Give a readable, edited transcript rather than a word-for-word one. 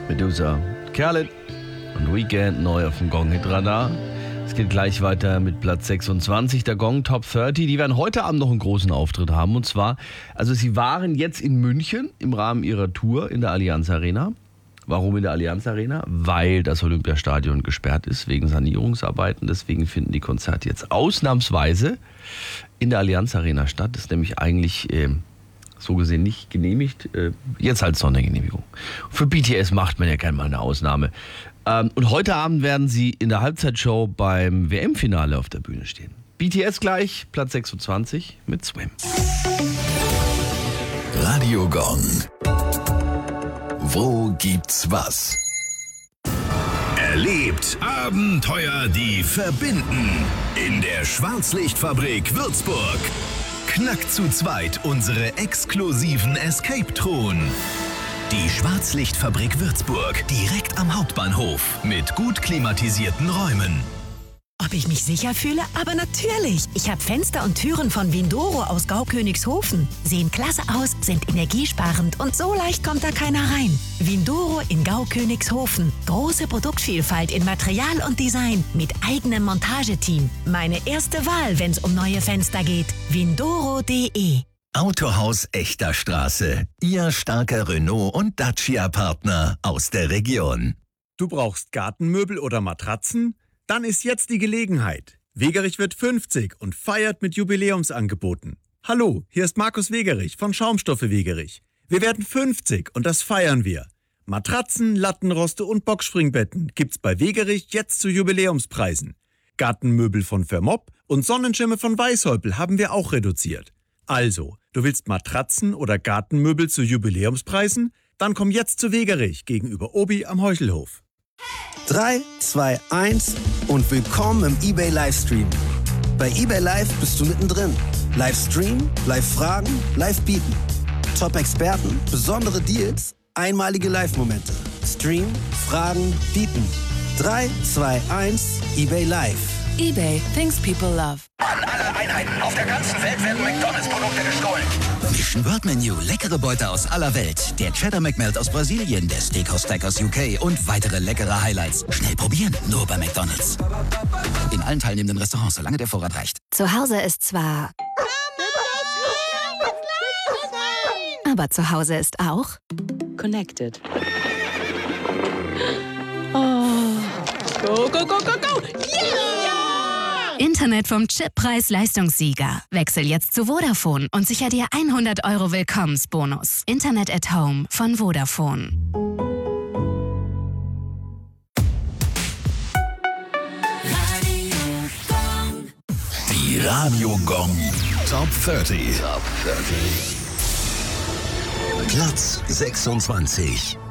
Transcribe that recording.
Medusa, Khaled und Weekend neu auf dem Gong-Hit-Radar. Es geht gleich weiter mit Platz 26, der Gong Top 30. Die werden heute Abend noch einen großen Auftritt haben. Und zwar, also sie waren jetzt in München im Rahmen ihrer Tour in der Allianz Arena. Warum in der Allianz Arena? Weil das Olympiastadion gesperrt ist wegen Sanierungsarbeiten. Deswegen finden die Konzerte jetzt ausnahmsweise in der Allianz Arena statt. Das ist nämlich eigentlich so gesehen nicht genehmigt. Jetzt halt Sondergenehmigung. Für BTS macht man ja gerne mal eine Ausnahme. Und heute Abend werden sie in der Halbzeitshow beim WM-Finale auf der Bühne stehen. BTS gleich, Platz 26 mit Swim. Radio Gong. Wo gibt's was? Erlebt Abenteuer, die verbinden. In der Schwarzlichtfabrik Würzburg. Knackt zu zweit unsere exklusiven Escape-Truhen. Die Schwarzlichtfabrik Würzburg, direkt am Hauptbahnhof, mit gut klimatisierten Räumen. Ob ich mich sicher fühle? Aber natürlich. Ich habe Fenster und Türen von Windoro aus Gaukönigshofen. Sehen klasse aus, sind energiesparend und so leicht kommt da keiner rein. Windoro in Gaukönigshofen. Große Produktvielfalt in Material und Design mit eigenem Montageteam. Meine erste Wahl, wenn es um neue Fenster geht. Windoro.de. Autohaus Echter Straße. Ihr starker Renault- und Dacia-Partner aus der Region. Du brauchst Gartenmöbel oder Matratzen? Dann ist jetzt die Gelegenheit. Wegerich wird 50 und feiert mit Jubiläumsangeboten. Hallo, hier ist Markus Wegerich von Schaumstoffe Wegerich. Wir werden 50 und das feiern wir. Matratzen, Lattenroste und Boxspringbetten gibt's bei Wegerich jetzt zu Jubiläumspreisen. Gartenmöbel von Vermopp und Sonnenschirme von Weißhäupl haben wir auch reduziert. Also, du willst Matratzen oder Gartenmöbel zu Jubiläumspreisen? Dann komm jetzt zu Wegerich gegenüber Obi am Heuchelhof. 3, 2, 1 und willkommen im eBay Livestream. Bei eBay Live bist du mittendrin. Livestream, Live-Fragen, Live-Bieten. Top-Experten, besondere Deals, einmalige Live-Momente. Stream, Fragen, Bieten. 3, 2, 1, eBay Live. eBay, things people love. An alle Einheiten auf der ganzen Welt werden McDonalds-Produkte gestohlen. Mission World Menu, leckere Beute aus aller Welt. Der Cheddar McMelt aus Brasilien, der Steakhouse Stack aus UK und weitere leckere Highlights. Schnell probieren, nur bei McDonalds. In allen teilnehmenden Restaurants, solange der Vorrat reicht. Zu Hause ist zwar... Aber zu Hause ist auch... Connected. Oh. Go, go, go, go, go! Yeah! Internet vom Chip-Preis-Leistungssieger. Wechsel jetzt zu Vodafone und sicher dir 100 € Willkommensbonus. Internet at Home von Vodafone. Die Radio Gong Top 30. Platz 26.